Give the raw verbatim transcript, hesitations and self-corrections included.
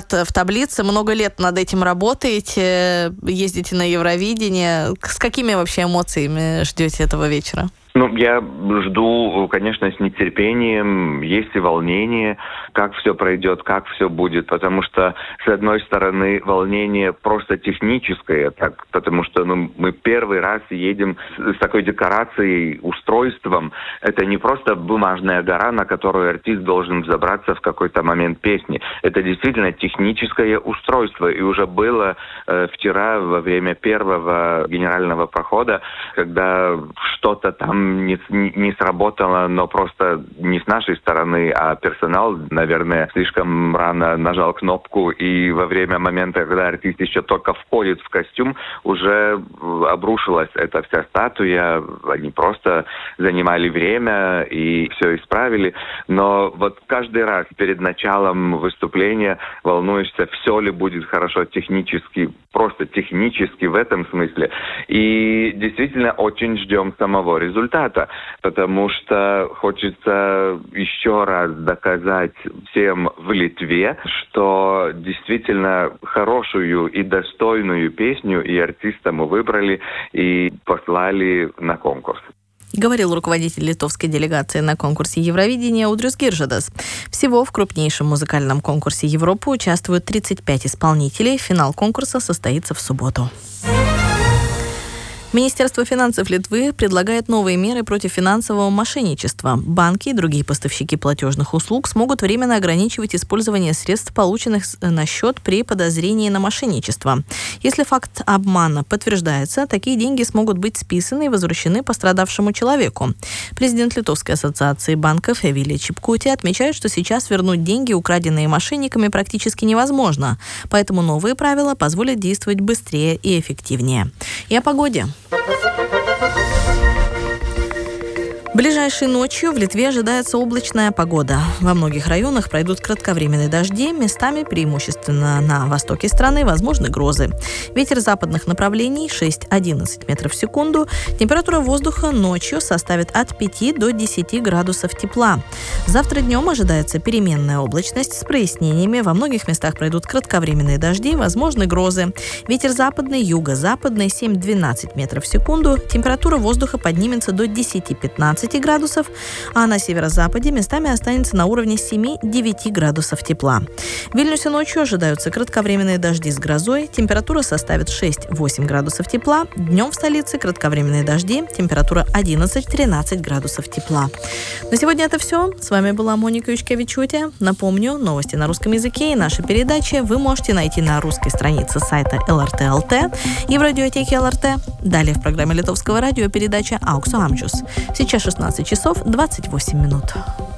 идет в таблице. Много лет над этим работаете, ездите на Евровидение. С какими вообще эмоциями ждете этого вечера? Ну, я жду, конечно, с нетерпением, есть и волнение, как все пройдет, как все будет, потому что, с одной стороны, волнение просто техническое, так, потому что ну, мы первый раз едем с, с такой декорацией, устройством. Это не просто бумажная гора, на которую артист должен взобраться в какой-то момент песни. Это действительно техническое устройство, и уже было э, вчера во время первого генерального прохода, когда что-то там Не, не сработало, но просто не с нашей стороны, а персонал, наверное, слишком рано нажал кнопку, и во время момента, когда артист еще только входит в костюм, уже обрушилась эта вся статуя. Они просто занимали время и все исправили. Но вот каждый раз перед началом выступления волнуешься, все ли будет хорошо технически, просто технически в этом смысле. И действительно очень ждем самого результата, потому что хочется еще раз доказать всем в Литве, что действительно хорошую и достойную песню и артиста мы выбрали и послали на конкурс. Говорил руководитель литовской делегации на конкурсе Евровидения Удрис Гиржадас. Всего в крупнейшем музыкальном конкурсе Европы участвуют тридцать пять исполнителей. Финал конкурса состоится в субботу. Министерство финансов Литвы предлагает новые меры против финансового мошенничества. Банки и другие поставщики платежных услуг смогут временно ограничивать использование средств, полученных на счет при подозрении на мошенничество. Если факт обмана подтверждается, такие деньги смогут быть списаны и возвращены пострадавшему человеку. Президент Литовской ассоциации банков Эвилия Чипкути отмечает, что сейчас вернуть деньги, украденные мошенниками, практически невозможно. Поэтому новые правила позволят действовать быстрее и эффективнее. И о погоде. Ближайшей ночью в Литве ожидается облачная погода. Во многих районах пройдут кратковременные дожди, местами преимущественно на востоке страны возможны грозы. Ветер западных направлений шесть-одиннадцать метров в секунду. Температура воздуха ночью составит от пяти до десяти градусов тепла. Завтра днем ожидается переменная облачность с прояснениями. Во многих местах пройдут кратковременные дожди, возможны грозы. Ветер западный, юго-западный семь-двенадцать метров в секунду. Температура воздуха поднимется до десяти-пятнадцати градусов, а на северо-западе местами останется на уровне семи-девяти градусов тепла. В Вильнюсе ночью ожидаются кратковременные дожди с грозой. Температура составит шесть-восемь градусов тепла. Днем в столице кратковременные дожди. Температура одиннадцать-тринадцать градусов тепла. На сегодня это все. С вами была Моника Ючкевичуте. Напомню, новости на русском языке и наши передачи вы можете найти на русской странице сайта эл эр тэ точка эл тэ и в радиотеке эл эр тэ. Далее в программе Литовского радио передача «Ауксо Амчус». Сейчас шестнадцать часов двадцать восемь минут.